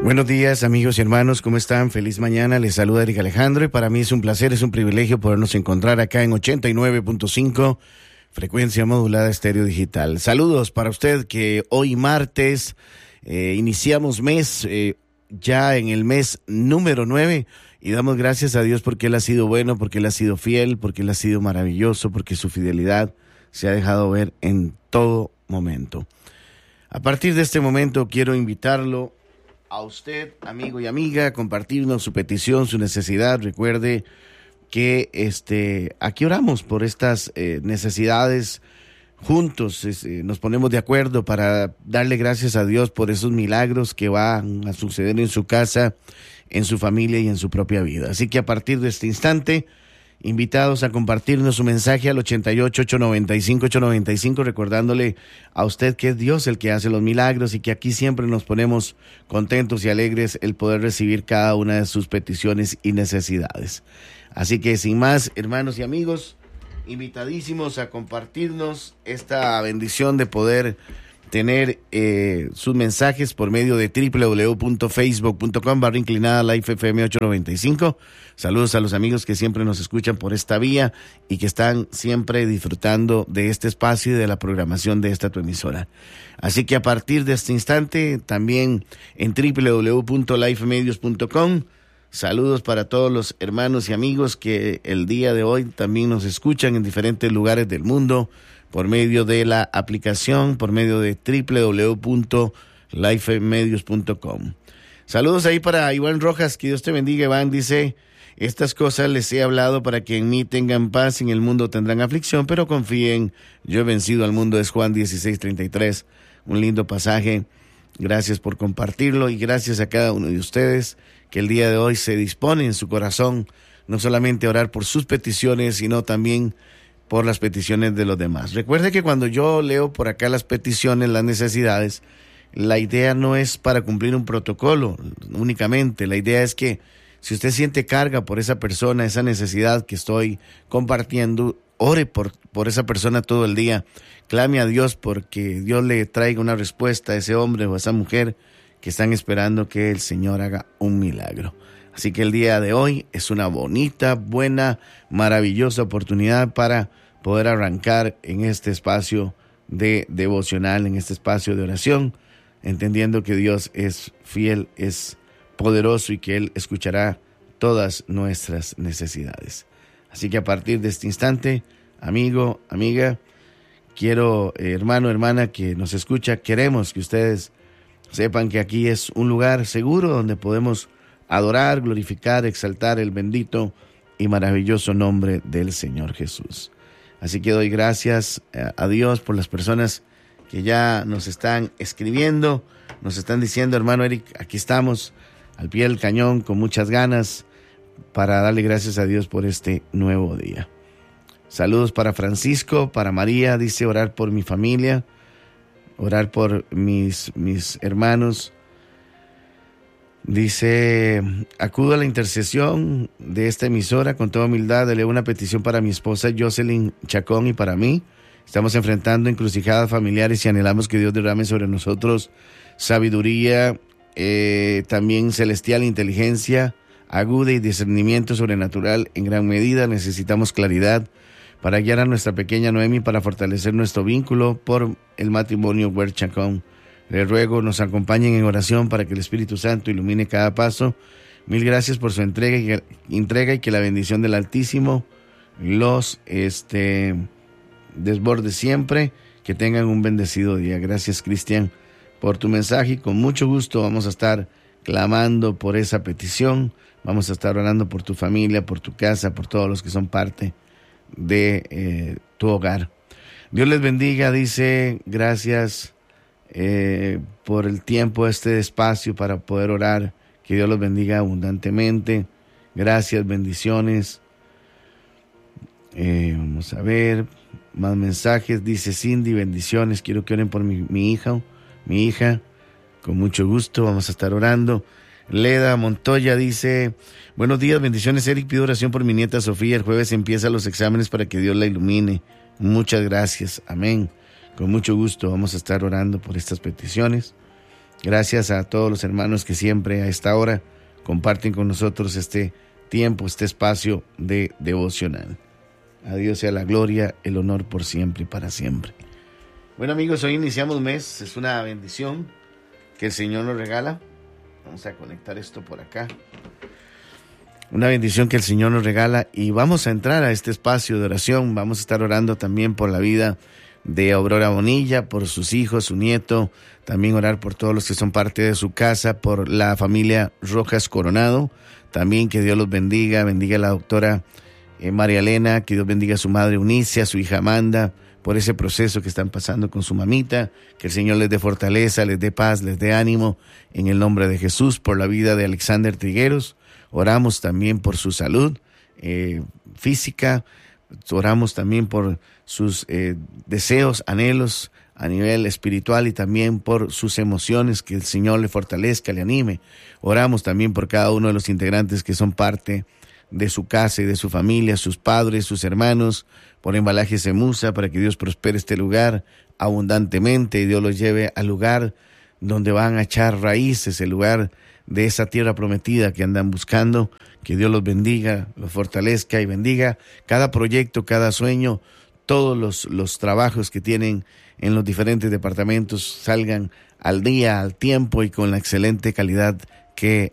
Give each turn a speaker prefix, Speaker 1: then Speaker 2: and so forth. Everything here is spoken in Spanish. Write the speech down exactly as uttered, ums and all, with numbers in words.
Speaker 1: Buenos días, amigos y hermanos, ¿cómo están? Feliz mañana, les saluda Eric Alejandro y para mí es un placer, es un privilegio podernos encontrar acá en ochenta y nueve punto cinco, frecuencia modulada estéreo digital. Saludos para usted que hoy martes eh, iniciamos mes, eh, ya en el mes número nueve y damos gracias a Dios porque Él ha sido bueno, porque Él ha sido fiel, porque Él ha sido maravilloso, porque su fidelidad se ha dejado ver en todo momento. A partir de este momento quiero invitarlo a usted, amigo y amiga, a compartirnos su petición, su necesidad. Recuerde que este, aquí oramos por estas eh, necesidades. Juntos eh, nos ponemos de acuerdo para darle gracias a Dios por esos milagros que van a suceder en su casa, en su familia y en su propia vida. Así que a partir de este instante, invitados a compartirnos su mensaje al ochenta y ocho, ochocientos noventa y cinco, ochocientos noventa y cinco, recordándole a usted que es Dios el que hace los milagros y que aquí siempre nos ponemos contentos y alegres el poder recibir cada una de sus peticiones y necesidades. Así que sin más, hermanos y amigos, invitadísimos a compartirnos esta bendición de poder tener eh, sus mensajes por medio de doble u doble u doble u punto facebook punto com barra inclinada Life F M ochocientos noventa y cinco. Saludos a los amigos que siempre nos escuchan por esta vía y que están siempre disfrutando de este espacio y de la programación de esta tu emisora. Así que a partir de este instante, también en doble u doble u doble u punto life medios punto com, saludos para todos los hermanos y amigos que el día de hoy también nos escuchan en diferentes lugares del mundo, por medio de la aplicación, por medio de doble u doble u doble u punto life medios punto com. Saludos ahí para Iván Rojas, que Dios te bendiga. Iván dice, estas cosas les he hablado para que en mí tengan paz, en el mundo tendrán aflicción, pero confíen, yo he vencido al mundo. Es Juan dieciséis treinta y tres, un lindo pasaje. Gracias por compartirlo y gracias a cada uno de ustedes que el día de hoy se dispone en su corazón no solamente a orar por sus peticiones, sino también por las peticiones de los demás. Recuerde que cuando yo leo por acá las peticiones, las necesidades, la idea no es para cumplir un protocolo únicamente. La idea es que si usted siente carga por esa persona, esa necesidad que estoy compartiendo, ore por, por esa persona todo el día. Clame a Dios porque Dios le traiga una respuesta a ese hombre o a esa mujer que están esperando que el Señor haga un milagro. Así que el día de hoy es una bonita, buena, maravillosa oportunidad para poder arrancar en este espacio de devocional, en este espacio de oración, entendiendo que Dios es fiel, es poderoso y que Él escuchará todas nuestras necesidades. Así que a partir de este instante, amigo, amiga, quiero, eh, hermano, hermana que nos escucha, queremos que ustedes sepan que aquí es un lugar seguro donde podemos adorar, glorificar, exaltar el bendito y maravilloso nombre del Señor Jesús. Así que doy gracias a Dios por las personas que ya nos están escribiendo, nos están diciendo, hermano Eric, aquí estamos al pie del cañón con muchas ganas para darle gracias a Dios por este nuevo día. Saludos para Francisco, para María, dice orar por mi familia, orar por mis, mis hermanos. Dice, acudo a la intercesión de esta emisora con toda humildad, dale una petición para mi esposa Jocelyn Chacón y para mí. Estamos enfrentando encrucijadas familiares y anhelamos que Dios derrame sobre nosotros sabiduría, eh, también celestial, inteligencia aguda y discernimiento sobrenatural en gran medida. Necesitamos claridad para guiar a nuestra pequeña Noemi, para fortalecer nuestro vínculo por el matrimonio Huer Chacón. Les ruego nos acompañen en oración para que el Espíritu Santo ilumine cada paso. Mil gracias por su entrega y, entrega y que la bendición del Altísimo los este, desborde siempre. Que tengan un bendecido día. Gracias, Cristian, por tu mensaje y con mucho gusto vamos a estar clamando por esa petición. Vamos a estar orando por tu familia, por tu casa, por todos los que son parte de eh, tu hogar. Dios les bendiga, dice, gracias Eh, por el tiempo, este espacio para poder orar. Que Dios los bendiga abundantemente. Gracias, bendiciones. Eh, vamos a ver más mensajes. Dice Cindy, bendiciones. Quiero que oren por mi, mi hija, mi hija. Con mucho gusto, vamos a estar orando. Leda Montoya dice, buenos días, bendiciones Eric, pido oración por mi nieta Sofía. El jueves empieza los exámenes para que Dios la ilumine. Muchas gracias, amén. Con mucho gusto vamos a estar orando por estas peticiones. Gracias a todos los hermanos que siempre a esta hora comparten con nosotros este tiempo, este espacio de devocional. A Dios sea la gloria, el honor por siempre y para siempre. Bueno, amigos, hoy iniciamos mes, es una bendición que el Señor nos regala. Vamos a conectar esto por acá. Una bendición que el Señor nos regala y vamos a entrar a este espacio de oración. Vamos a estar orando también por la vida de Aurora Bonilla, por sus hijos, su nieto. También orar por todos los que son parte de su casa, por la familia Rojas Coronado. También que Dios los bendiga, bendiga a la doctora eh, María Elena, que Dios bendiga a su madre Eunice, a su hija Amanda, por ese proceso que están pasando con su mamita. Que el Señor les dé fortaleza, les dé paz, les dé ánimo en el nombre de Jesús. Por la vida de Alexander Trigueros, oramos también por su salud eh, física, oramos también por sus eh, deseos, anhelos a nivel espiritual y también por sus emociones, que el Señor le fortalezca, le anime. Oramos también por cada uno de los integrantes que son parte de su casa y de su familia, sus padres, sus hermanos, por Embalajes Emusa, para que Dios prospere este lugar abundantemente y Dios los lleve al lugar donde van a echar raíces, el lugar de esa tierra prometida que andan buscando. Que Dios los bendiga, los fortalezca y bendiga cada proyecto, cada sueño, todos los, los trabajos que tienen en los diferentes departamentos salgan al día, al tiempo y con la excelente calidad que